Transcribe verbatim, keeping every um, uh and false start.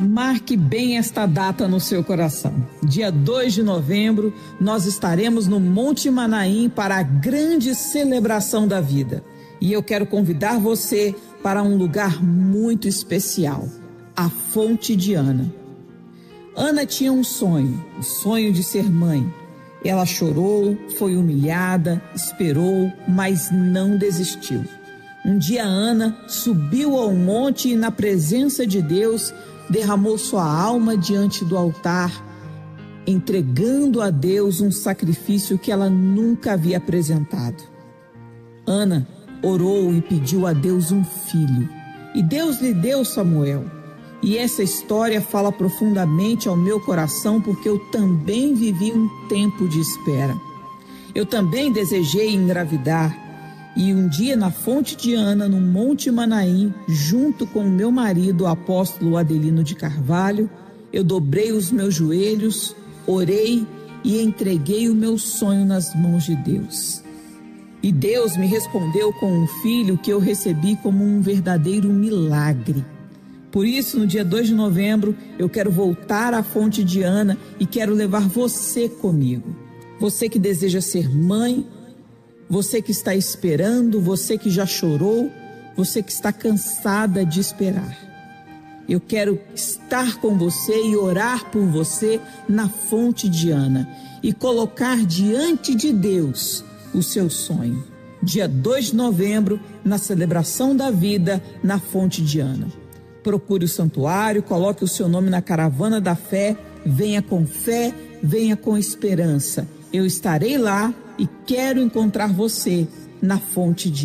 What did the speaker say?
Marque bem esta data no seu coração. Dia dois de novembro, nós estaremos no Monte Manaim para a grande celebração da vida. E eu quero convidar você para um lugar muito especial, a Fonte de Ana. Ana tinha um sonho, o sonho de ser mãe. Ela chorou, foi humilhada, esperou, mas não desistiu. Um dia Ana subiu ao monte e, na presença de Deus, derramou sua alma diante do altar, entregando a Deus um sacrifício que ela nunca havia apresentado. Ana orou e pediu a Deus um filho, e Deus lhe deu Samuel. E essa história fala profundamente ao meu coração, porque eu também vivi um tempo de espera. Eu também desejei engravidar, e um dia na Fonte de Ana, no Monte Manaim, junto com o meu marido, o apóstolo Adelino de Carvalho, eu dobrei os meus joelhos, orei e entreguei o meu sonho nas mãos de Deus. E Deus me respondeu com um filho que eu recebi como um verdadeiro milagre. Por isso, no dia dois de novembro, eu quero voltar à Fonte de Ana e quero levar você comigo. Você que deseja ser mãe, você que está esperando, você que já chorou, você que está cansada de esperar. Eu quero estar com você e orar por você na Fonte de Ana e colocar diante de Deus o seu sonho. Dia dois de novembro, na celebração da vida, na Fonte de Ana. Procure o santuário, coloque o seu nome na caravana da fé, venha com fé, venha com esperança. Eu estarei lá e quero encontrar você na Fonte de